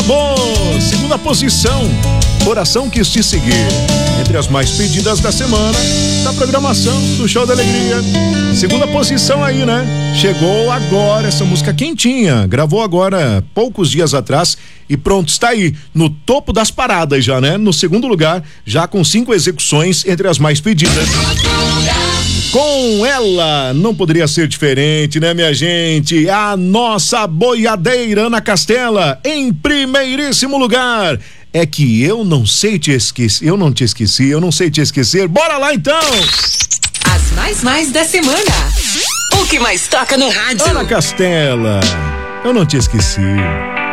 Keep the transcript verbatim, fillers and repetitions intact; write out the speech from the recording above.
Amor, segunda posição, Coração Quis Te Seguir, entre as mais pedidas da semana, da programação do Show da Alegria. Segunda posição aí, né? Chegou agora essa música quentinha, gravou agora poucos dias atrás e pronto, está aí, no topo das paradas já, né? No segundo lugar, já com cinco execuções entre as mais pedidas. Com ela, não poderia ser diferente, né, minha gente? A nossa boiadeira Ana Castela, em primeiríssimo lugar. É que eu não sei te esquecer, eu não te esqueci, eu não sei te esquecer. Bora lá então! As mais mais da semana. O que mais toca no rádio? Ana Castela, eu não te esqueci.